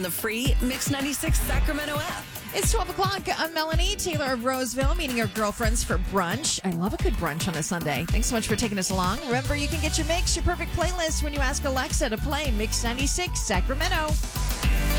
The free Mix 96 Sacramento app. It's 12 o'clock. I'm Melanie Taylor of Roseville, meeting her girlfriends for brunch. I love a good brunch on a Sunday. Thanks so much for taking us along. Remember, you can get your mix, your perfect playlist when you ask Alexa to play Mix 96 Sacramento.